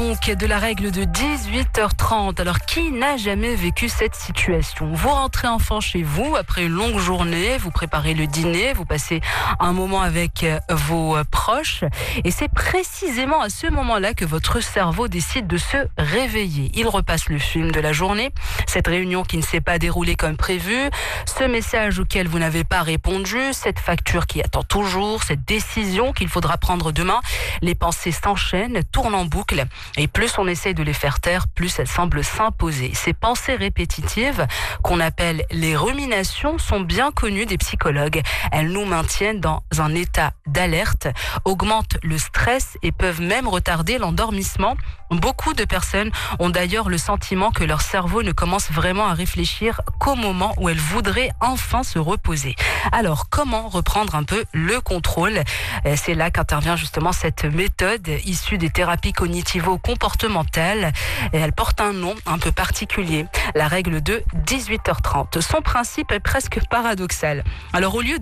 donc de la règle de 18h30. Alors, qui n'a jamais vécu cette situation? Vous rentrez enfin chez vous après une longue journée, vous préparez le dîner, vous passez un moment avec vos proches et c'est précisément à ce moment-là que votre cerveau décide de se réveiller. Il repasse le film de la journée, cette réunion qui ne s'est pas déroulée comme prévu, ce message auquel vous n'avez pas répondu, cette facture qui attend toujours, cette décision qu'il faudra prendre demain. Les pensées s'enchaînent, tournent en boucle et plus on essaye de les faire taire, plus elles semblent s'imposer. Ces pensées répétitives, qu'on appelle les ruminations, sont bien connues des psychologues. Elles nous maintiennent dans un état d'alerte, augmentent le stress et peuvent même retarder l'endormissement. Beaucoup de personnes ont d'ailleurs le sentiment que leur cerveau ne commence vraiment à réfléchir qu'au moment où elles voudraient enfin se reposer. Alors, comment reprendre un peu le contrôle? C'est là qu'intervient justement cette méthode issue des thérapies cognitivo-comportementales. Elle porte un nom un peu particulier, la règle de 18h30. Son principe est presque paradoxal. Alors, au lieu